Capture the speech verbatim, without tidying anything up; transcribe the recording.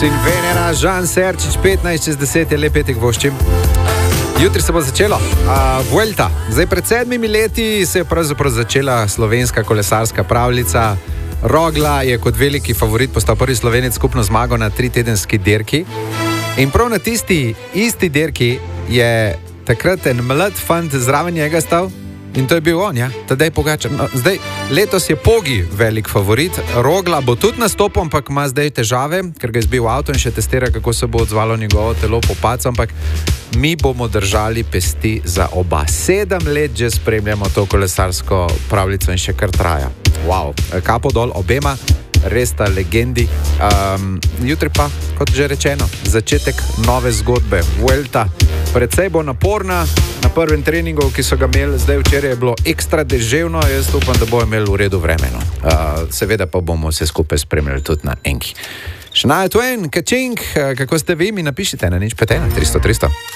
In Venera, Žan Serčič, petnajst čez deset je le petek voščim. Jutri se bo začelo uh, Vuelta. Zdaj, pred sedmimi leti se je pravzaprav začela slovenska kolesarska pravljica. Rogla je kot veliki favorit postal prvi Slovenec skupno zmago na tritedenski dirki. In prav na tisti isti dirki je takrat en mlad fant zraven njega stal. In to je bil on, ja, Tadej Pogačar. No, zdaj, letos je Pogi velik favorit, Rogla bo tudi nastopil, ampak ima zdaj težave, ker ga je zbil avto in še testira, kako se bo odzvalo njegovo telo po padcu, ampak mi bomo držali pesti za oba. Sedem let že spremljamo to kolesarsko pravljico in še kar traja. Wow, kapo dol obema, res ta legendi. Um, jutri pa, kot že rečeno, začetek nove zgodbe. Vuelta precej bo naporna. Na prvem treningu, ki so ga imeli, zdaj včeraj je bilo ekstra deževno, jaz upam, da bo imel v redu vremeno. Uh, seveda pa bomo vse skupaj spremljali tudi na enki. Shania Twain, Kaching, kako ste vi, mi napišite na nič pet ena tristo tristo.